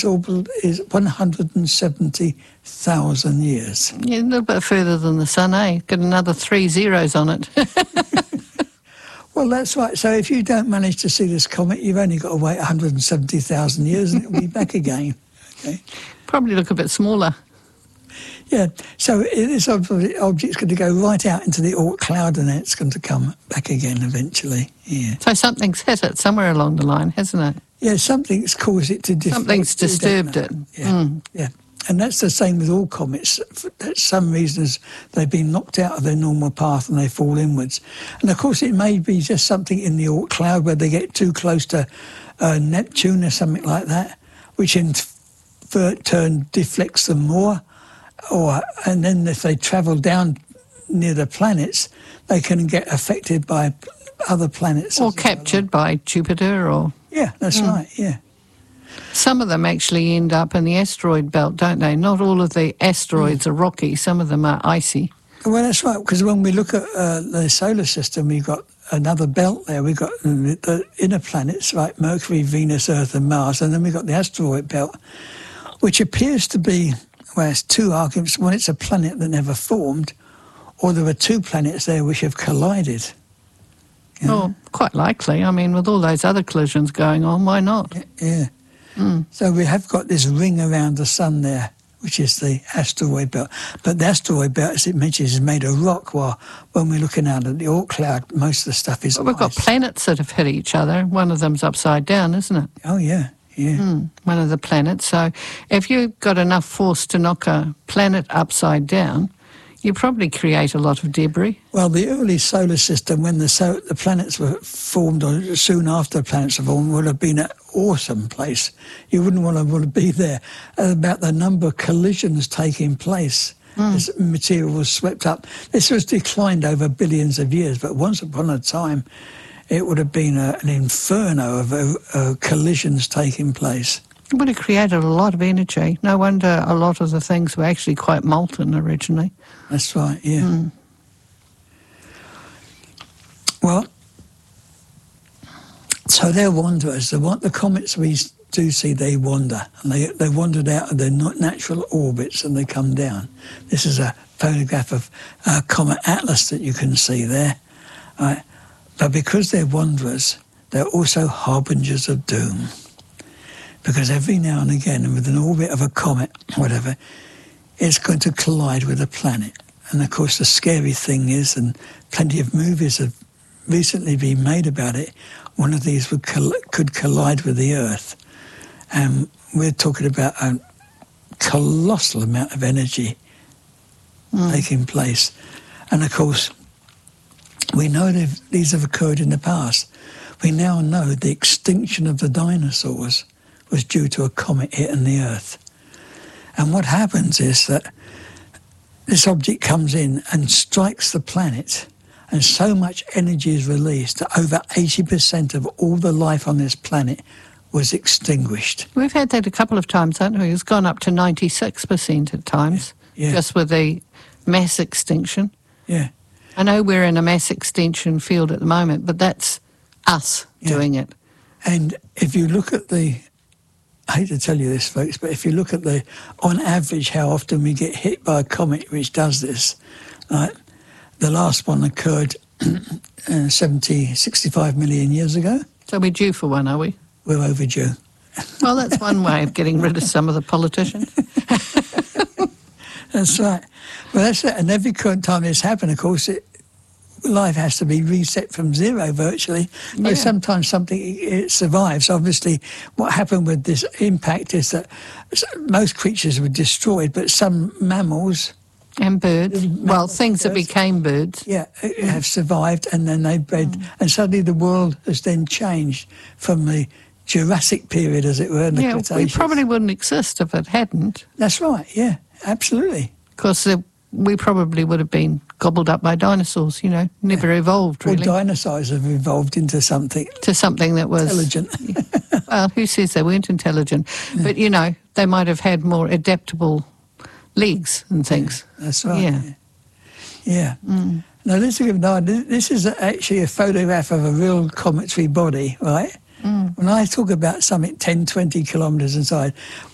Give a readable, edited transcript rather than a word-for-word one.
orbit is 170,000 years. Yeah, a little bit further than the sun, eh? Got another 3 zeros on it. Well, that's right. So if you don't manage to see this comet, you've only got to wait 170,000 years and it'll be back again. Okay. Probably look a bit smaller. Yeah, so this object's going to go right out into the Oort cloud and then it's going to come back again eventually. Yeah. So something's hit it somewhere along the line, hasn't it? Yeah, something's caused it to... Something's disturbed it. Yeah, yeah. And that's the same with all comets. For some reasons, they've been knocked out of their normal path and they fall inwards. And of course, it may be just something in the Oort cloud where they get too close to Neptune or something like that, which in turn deflects them more. And then if they travel down near the planets, they can get affected by other planets. Or captured by Jupiter or... Yeah, that's right, yeah. Some of them actually end up in the asteroid belt, don't they? Not all of the asteroids are rocky. Some of them are icy. Well, that's right, because when we look at the solar system, we've got another belt there. We've got the inner planets, like Mercury, Venus, Earth and Mars, and then we've got the asteroid belt, which appears to be, well, it's two arguments. One, it's a planet that never formed, or there are two planets there which have collided. You know? Oh, quite likely. I mean, with all those other collisions going on, why not? Yeah. So we have got this ring around the sun there, which is the asteroid belt. But the asteroid belt, as it mentions, is made of rock, while when we're looking out at the Oort cloud, most of the stuff is Well, we've got planets that have hit each other. One of them's upside down, isn't it? Oh, yeah, yeah. One of the planets. So if you've got enough force to knock a planet upside down, you probably create a lot of debris. Well, the early solar system, when the planets were formed, or soon after the planets were formed, would have been an awesome place. You wouldn't want to be there. About the number of collisions taking place as material was swept up. This was declined over billions of years, but once upon a time, it would have been an inferno of collisions taking place. It would have created a lot of energy. No wonder a lot of the things were actually quite molten originally. That's right, yeah. Well, so they're wanderers. The comets we do see, they wander. And they wandered out of their natural orbits and they come down. This is a photograph of Comet Atlas that you can see there. Right? But because they're wanderers, they're also harbingers of doom. Because every now and again, with an orbit of a comet, whatever, it's going to collide with a planet. And of course, the scary thing is, and plenty of movies have recently been made about it, one of these could collide with the Earth. And we're talking about a colossal amount of energy taking place. And of course, we know these have occurred in the past. We now know the extinction of the dinosaurs was due to a comet hitting the Earth. And what happens is that this object comes in and strikes the planet, and so much energy is released that over 80% of all the life on this planet was extinguished. We've had that a couple of times, haven't we? It's gone up to 96% at times, just with the mass extinction. Yeah. I know we're in a mass extinction field at the moment, but that's us doing it. And if you look at I hate to tell you this, folks, but if you look at on average, how often we get hit by a comet which does this, the last one occurred 65 million years ago. So we're due for one, are we? We're overdue. Well, that's one way of getting rid of some of the politicians. That's right. Well, that's it. And every current time this happens, of course, life has to be reset from zero virtually. But sometimes it survives. Obviously, what happened with this impact is that most creatures were destroyed, but some mammals and birds, things that became birds, have survived, and then they bred, and suddenly the world has then changed from the Jurassic period, as it were, in the Cretaceous. We probably wouldn't exist if it hadn't. That's right. Yeah, absolutely. Because we probably would have been gobbled up by dinosaurs, never evolved, really. Well, dinosaurs have evolved into something... that was... intelligent. Well, who says they weren't intelligent? But, they might have had more adaptable legs and things. That's right. Yeah. Now, this is actually a photograph of a real cometary body, right? When I talk about something 10, 20 kilometres inside,